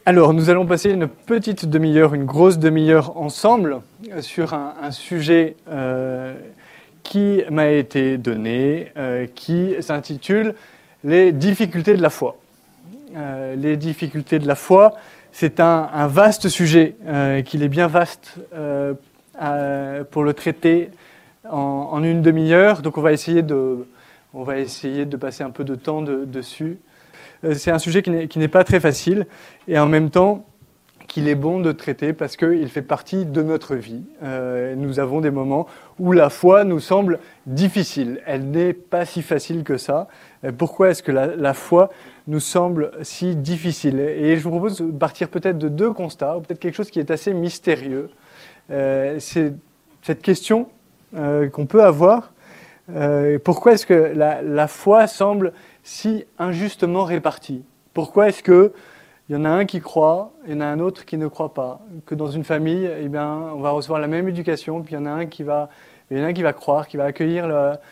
Alors, nous allons passer une petite demi-heure, une grosse demi-heure ensemble sur un sujet qui m'a été donné, qui s'intitule « Les difficultés de la foi ». Les difficultés de la foi, c'est un vaste sujet, qu'il est bien vaste pour le traiter en une demi-heure. Donc on va essayer de passer un peu de temps dessus. C'est un sujet qui n'est pas très facile et en même temps qu'il est bon de traiter parce qu'il fait partie de notre vie. Nous avons des moments où la foi nous semble difficile. Elle n'est pas si facile que ça. Pourquoi est-ce que la foi nous semble si difficile? Et je vous propose de partir peut-être de deux constats, ou peut-être quelque chose qui est assez mystérieux. C'est cette question qu'on peut avoir. Pourquoi est-ce que la foi semble si injustement répartie? Pourquoi est-ce qu'il y en a un qui croit, il y en a un autre qui ne croit pas? Que dans une famille, eh bien, on va recevoir la même éducation, puis il y en a un qui va croire, qui va accueillir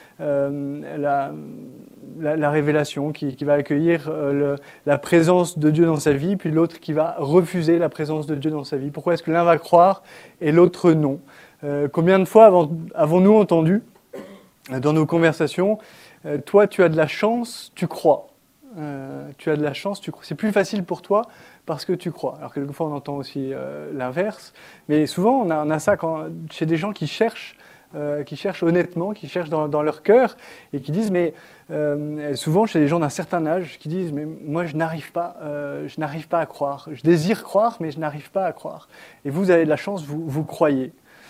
la révélation, qui va accueillir la présence de Dieu dans sa vie, puis l'autre qui va refuser la présence de Dieu dans sa vie. Pourquoi est-ce que l'un va croire et l'autre non? Combien de fois avons-nous entendu dans nos conversations, toi tu as de la chance, tu crois. Tu as de la chance, tu crois. C'est plus facile pour toi parce que tu crois. Alors quelquefois on entend aussi l'inverse, mais souvent on a ça chez des gens qui cherchent honnêtement, qui cherchent dans leur cœur et qui disent, mais souvent chez des gens d'un certain âge, qui disent, mais moi je n'arrive pas à croire. Je désire croire, mais je n'arrive pas à croire. Et vous avez de la chance, vous croyez.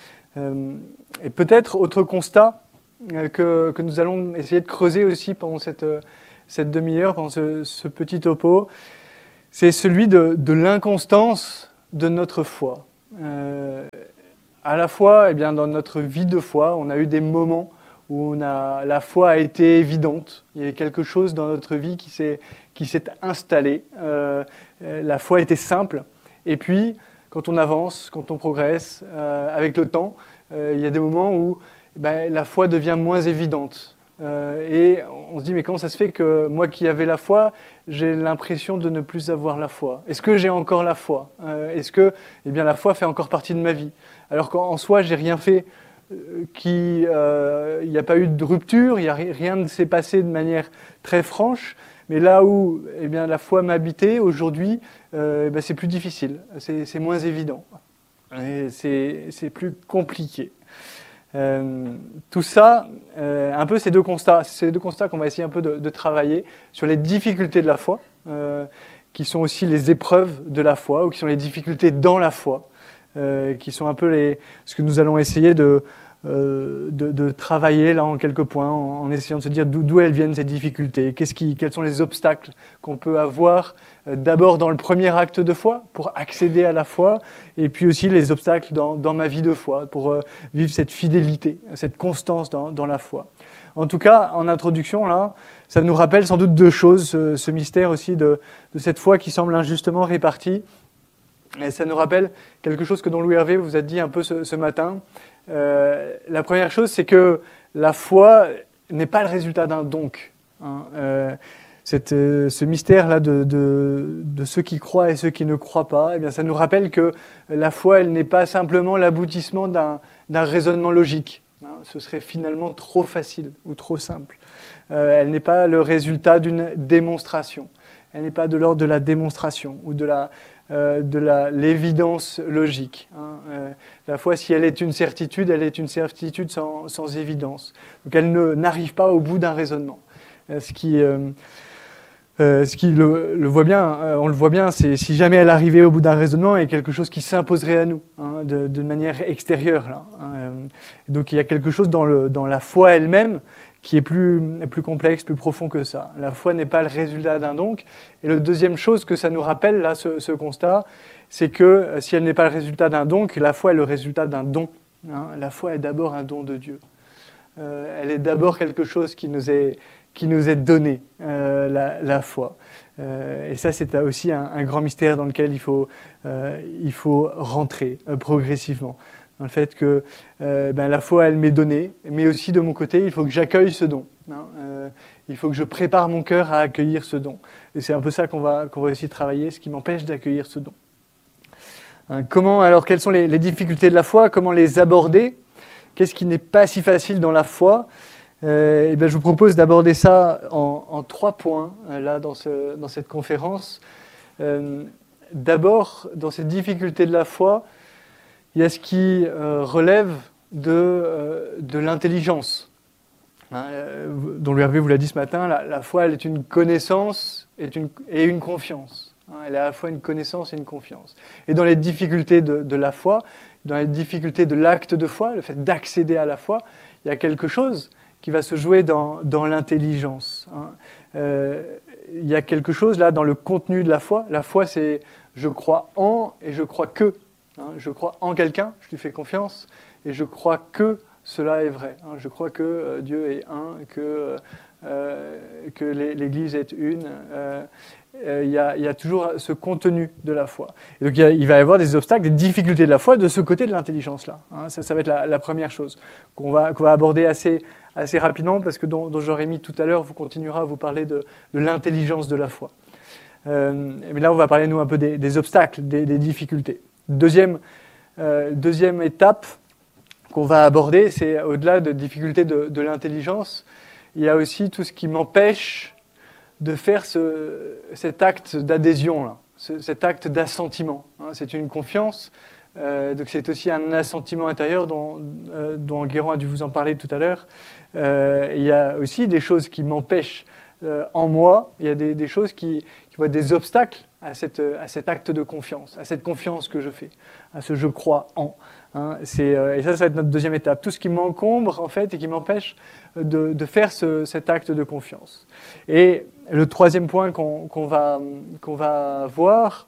Et peut-être autre constat que nous allons essayer de creuser aussi pendant cette demi-heure, pendant ce petit topo, c'est celui de l'inconstance de notre foi. À la fois, eh bien, dans notre vie de foi, on a eu des moments où la foi a été évidente. Il y a quelque chose dans notre vie qui s'est installé. La foi était simple. Et puis, quand on avance, quand on progresse, avec le temps, il y a des moments où la foi devient moins évidente. Et on se dit, mais comment ça se fait que moi qui avais la foi, j'ai l'impression de ne plus avoir la foi? Est-ce que j'ai encore la foi? Est-ce que la foi fait encore partie de ma vie? Alors qu'en soi, j'ai rien fait, il n'y a pas eu de rupture, rien ne s'est passé de manière très franche, mais là où la foi m'habitait, aujourd'hui, c'est plus difficile, c'est moins évident, c'est plus compliqué. Tout ça, un peu ces deux constats qu'on va essayer un peu de travailler sur les difficultés de la foi, qui sont aussi les épreuves de la foi, ou qui sont les difficultés dans la foi, qui sont un peu ce que nous allons essayer de travailler là en quelques points, en essayant de se dire d'où elles viennent ces difficultés, quels sont les obstacles qu'on peut avoir d'abord dans le premier acte de foi pour accéder à la foi, et puis aussi les obstacles dans ma vie de foi pour vivre cette fidélité, cette constance dans la foi. En tout cas, en introduction, là, ça nous rappelle sans doute deux choses, ce mystère aussi de cette foi qui semble injustement répartie. Et ça nous rappelle quelque chose que Don Louis Hervé vous a dit un peu ce matin. La première chose, c'est que la foi n'est pas le résultat d'un donc. Ce mystère-là de ceux qui croient et ceux qui ne croient pas, ça nous rappelle que la foi, elle n'est pas simplement l'aboutissement d'un raisonnement logique. Ce serait finalement trop facile ou trop simple. Elle n'est pas le résultat d'une démonstration. Elle n'est pas de l'ordre de la démonstration ou de l'évidence logique. La foi, si elle est une certitude, elle est une certitude sans évidence. Donc elle n'arrive pas au bout d'un raisonnement. Ce qui le voit bien, on le voit bien, c'est si jamais elle arrivait au bout d'un raisonnement, il y a quelque chose qui s'imposerait à nous, de manière extérieure. Là, Donc il y a quelque chose dans la foi elle-même qui est plus complexe, plus profond que ça. La foi n'est pas le résultat d'un donc. Et la deuxième chose que ça nous rappelle, là, ce constat, c'est que si elle n'est pas le résultat d'un donc, la foi est le résultat d'un don. La foi est d'abord un don de Dieu. Elle est d'abord quelque chose qui nous est donné, la foi. Et ça, c'est aussi un grand mystère dans lequel il faut rentrer progressivement. Dans le fait que la foi, elle m'est donnée, mais aussi de mon côté, il faut que j'accueille ce don. il faut que je prépare mon cœur à accueillir ce don. Et c'est un peu ça qu'on va essayer de travailler, ce qui m'empêche d'accueillir ce don. Alors, quelles sont les difficultés de la foi? Comment les aborder? Qu'est-ce qui n'est pas si facile dans la foi? Je vous propose d'aborder ça en 3 points, là, dans cette conférence. D'abord, dans cette difficulté de la foi, il y a ce qui relève de l'intelligence. Dont Hervé vous l'a dit ce matin, la foi, elle est une connaissance et une confiance. Elle est à la fois une connaissance et une confiance. Et dans les difficultés de la foi, dans les difficultés de l'acte de foi, le fait d'accéder à la foi, il y a quelque chose qui va se jouer dans l'intelligence. Il y a quelque chose là dans le contenu de la foi. La foi, c'est je crois en et je crois que. Je crois en quelqu'un, je lui fais confiance, et je crois que cela est vrai. Je crois que Dieu est un, que l'Église est une. Il y a toujours ce contenu de la foi. Et donc il va y avoir des obstacles, des difficultés de la foi de ce côté de l'intelligence-là. Ça va être la première chose qu'on va aborder assez rapidement, parce que dont Jérémie tout à l'heure vous continuera à vous parler de l'intelligence de la foi. Mais là, on va parler, nous, un peu des obstacles, des difficultés. Deuxième étape qu'on va aborder, c'est au-delà de difficultés de l'intelligence, il y a aussi tout ce qui m'empêche de faire cet acte d'adhésion, cet acte d'assentiment. C'est une confiance, donc c'est aussi un assentiment intérieur dont Guéron a dû vous en parler tout à l'heure. Il y a aussi des choses qui m'empêchent en moi, il y a des choses qui vont être des obstacles à cet acte de confiance, à cette confiance que je fais, à ce je crois en. Et ça va être notre deuxième étape. Tout ce qui m'encombre, en fait, et qui m'empêche de faire cet acte de confiance. Et le troisième point qu'on va voir,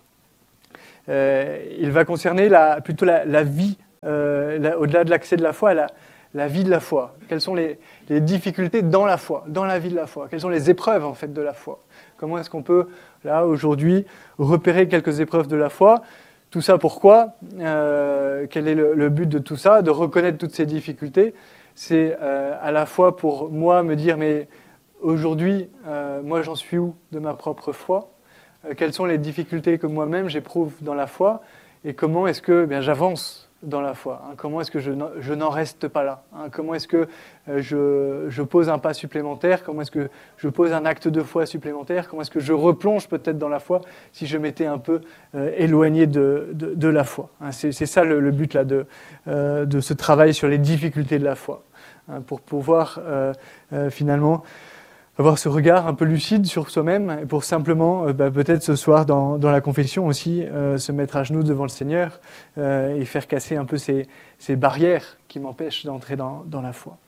il va concerner plutôt la vie, au-delà de l'accès de la foi, la vie de la foi. Quelles sont les difficultés dans la foi, dans la vie de la foi? Quelles sont les épreuves, en fait, de la foi? Comment est-ce qu'on peut, là, aujourd'hui, repérer quelques épreuves de la foi? Tout ça, pourquoi? Quel est le but de tout ça? De reconnaître toutes ces difficultés. C'est à la fois pour moi me dire, mais aujourd'hui, moi, j'en suis où de ma propre foi? Quelles sont les difficultés que moi-même j'éprouve dans la foi? Et comment est-ce que j'avance dans la foi? Comment est-ce que je n'en reste pas là? Comment est-ce que je pose un pas supplémentaire? Comment est-ce que je pose un acte de foi supplémentaire? Comment est-ce que je replonge peut-être dans la foi si je m'étais un peu éloigné de la foi? C'est ça le but là, de ce travail sur les difficultés de la foi, pour pouvoir finalement avoir ce regard un peu lucide sur soi-même, et pour simplement, peut-être ce soir dans la confession aussi, se mettre à genoux devant le Seigneur et faire casser un peu ces barrières qui m'empêchent d'entrer dans la foi.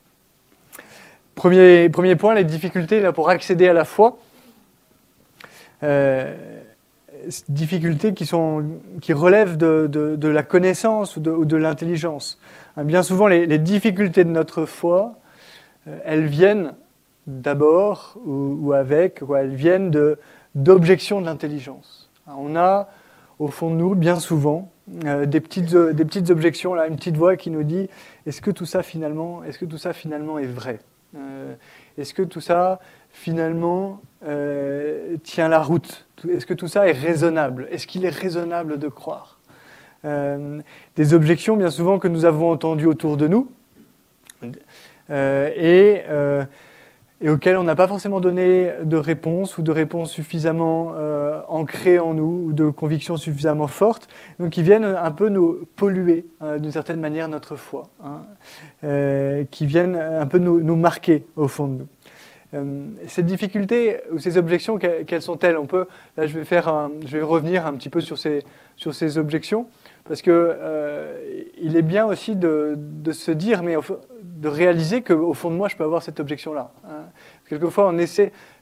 Premier point, les difficultés là, pour accéder à la foi. Difficultés qui relèvent de la connaissance ou de l'intelligence. Bien souvent, les difficultés de notre foi, elles viennent d'abord elles viennent d'objections de l'intelligence. On a au fond de nous, bien souvent, des petites objections, là, une petite voix qui nous dit « Est-ce que tout ça finalement est vrai ? Est-ce que tout ça finalement tient la route ? Est-ce que tout ça est raisonnable ? Est-ce qu'il est raisonnable de croire ?» Des objections, bien souvent, que nous avons entendues autour de nous et auxquelles on n'a pas forcément donné de réponse ou de réponse suffisamment ancrée en nous ou de convictions suffisamment fortes, donc qui viennent un peu nous polluer d'une certaine manière notre foi, qui viennent un peu nous marquer au fond de nous. Ces difficultés ou ces objections, quelles sont-elles? Là, je vais revenir un petit peu sur ces objections, parce que il est bien aussi de se dire, mais de réaliser qu'au fond de moi, je peux avoir cette objection-là. Quelquefois, on essaie,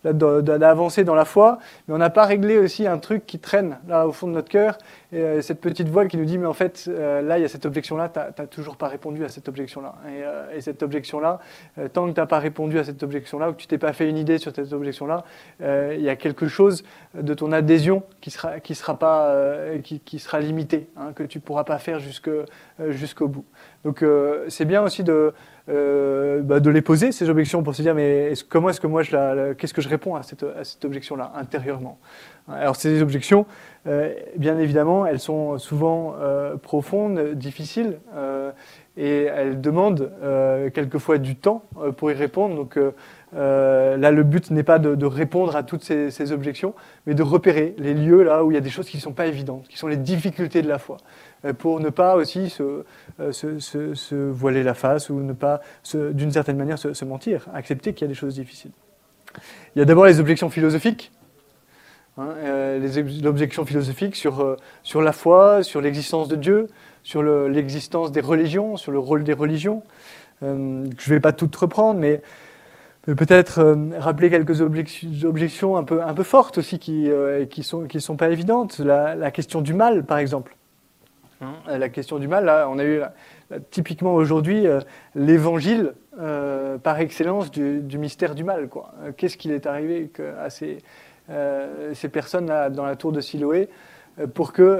d'avancer dans la foi, mais on n'a pas réglé aussi un truc qui traîne là au fond de notre cœur, et cette petite voix qui nous dit mais en fait là il y a cette objection-là, tu n'as toujours pas répondu à cette objection-là, et cette objection-là, tant que tu n'as pas répondu à cette objection-là, ou que tu t'es pas fait une idée sur cette objection-là, il y a quelque chose de ton adhésion qui sera limité, hein, que tu pourras pas faire jusqu'au bout. Donc c'est bien aussi de les poser, ces objections, pour se dire mais comment est-ce que moi qu'est-ce que je réponds à cette objection-là intérieurement. Alors ces objections, bien évidemment, elles sont souvent profondes, difficiles, et elles demandent quelquefois du temps pour y répondre. Donc là, le but n'est pas de répondre à toutes ces objections, mais de repérer les lieux là où il y a des choses qui ne sont pas évidentes, qui sont les difficultés de la foi, pour ne pas aussi se voiler la face ou ne pas, d'une certaine manière, se mentir, accepter qu'il y a des choses difficiles. Il y a d'abord les objections philosophiques. L'objection philosophique sur la foi, sur l'existence de Dieu, sur l'existence des religions, sur le rôle des religions. Je ne vais pas toutes reprendre, mais peut-être rappeler quelques objections un peu fortes aussi qui sont pas évidentes. La question du mal, par exemple. La question du mal, là, on a eu typiquement aujourd'hui l'évangile par excellence du mystère du mal, quoi. Qu'est-ce qu'il est arrivé à ces personnes là, dans la tour de Siloé pour que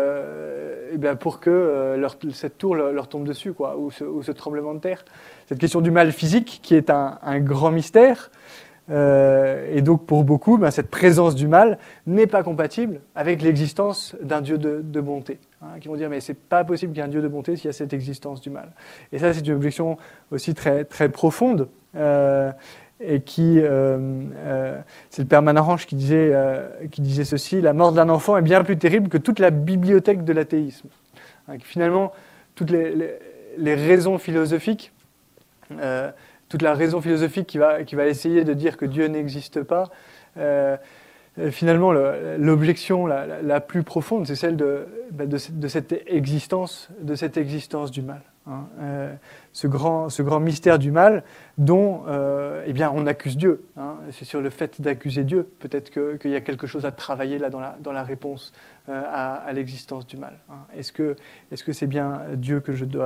cette tour leur tombe dessus, quoi, ou ce tremblement de terre. Cette question du mal physique qui est un grand mystère, et donc pour beaucoup, cette présence du mal n'est pas compatible avec l'existence d'un Dieu de bonté, hein, qui vont dire mais c'est pas possible qu'il y ait un Dieu de bonté s'il y a cette existence du mal. Et ça c'est une objection aussi très, très profonde, et qui, c'est le père Manarange qui disait ceci: la mort d'un enfant est bien plus terrible que toute la bibliothèque de l'athéisme. Hein, finalement, toutes les raisons philosophiques, toute la raison philosophique qui va essayer de dire que Dieu n'existe pas, finalement, l'objection la plus profonde, c'est celle de cette existence du mal. Hein, ce grand mystère du mal dont on accuse Dieu. Hein, c'est sur le fait d'accuser Dieu. Peut-être qu'il y a quelque chose à travailler là dans la réponse à l'existence du mal. Hein. Est-ce que c'est bien Dieu que je dois